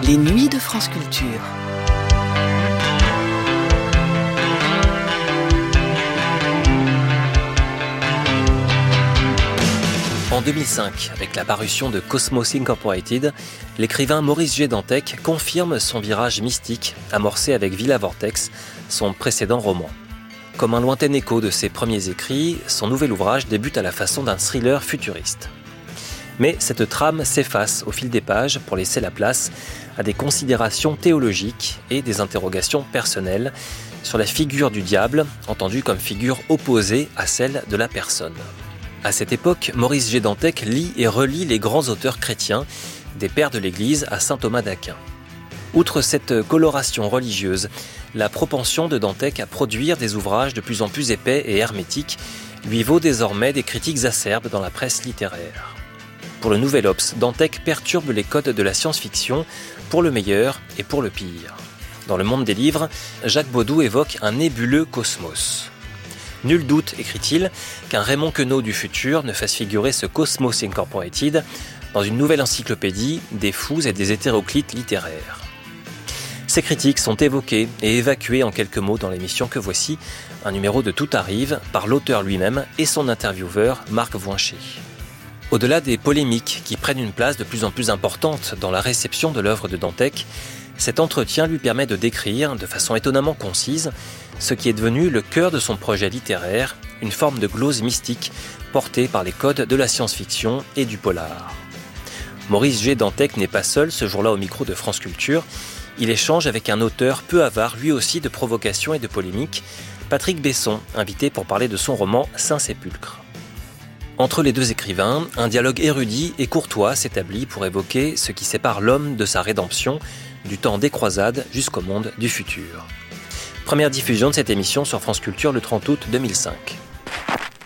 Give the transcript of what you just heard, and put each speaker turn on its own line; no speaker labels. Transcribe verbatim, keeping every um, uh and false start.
Les nuits de France Culture.
En deux mille cinq, avec la parution de Cosmos Incorporated, l'écrivain Maurice G. Dantec confirme son virage mystique amorcé avec Villa Vortex, son précédent roman. Comme un lointain écho de ses premiers écrits, son nouvel ouvrage débute à la façon d'un thriller futuriste. Mais cette trame s'efface au fil des pages pour laisser la place à des considérations théologiques et des interrogations personnelles sur la figure du diable, entendue comme figure opposée à celle de la personne. À cette époque, Maurice G. Dantec lit et relit les grands auteurs chrétiens, des pères de l'Église à saint Thomas d'Aquin. Outre cette coloration religieuse, la propension de Dantec à produire des ouvrages de plus en plus épais et hermétiques lui vaut désormais des critiques acerbes dans la presse littéraire. Pour le Nouvel Obs, Dantec perturbe les codes de la science-fiction pour le meilleur et pour le pire. Dans le monde des livres, Jacques Baudou évoque un nébuleux cosmos. Nul doute, écrit-il, qu'un Raymond Queneau du futur ne fasse figurer ce Cosmos Incorporated dans une nouvelle encyclopédie des fous et des hétéroclites littéraires. Ces critiques sont évoquées et évacuées en quelques mots dans l'émission que voici, un numéro de Tout arrive, par l'auteur lui-même et son intervieweur Marc Voinchet. Au-delà des polémiques qui prennent une place de plus en plus importante dans la réception de l'œuvre de Dantec, cet entretien lui permet de décrire, de façon étonnamment concise, ce qui est devenu le cœur de son projet littéraire, une forme de glose mystique portée par les codes de la science-fiction et du polar. Maurice G. Dantec n'est pas seul ce jour-là au micro de France Culture. Il échange avec un auteur peu avare lui aussi de provocations et de polémiques, Patrick Besson, invité pour parler de son roman Saint-Sépulcre. Entre les deux écrivains, un dialogue érudit et courtois s'établit pour évoquer ce qui sépare l'homme de sa rédemption, du temps des croisades jusqu'au monde du futur. Première diffusion de cette émission sur France Culture le trente août deux mille cinq.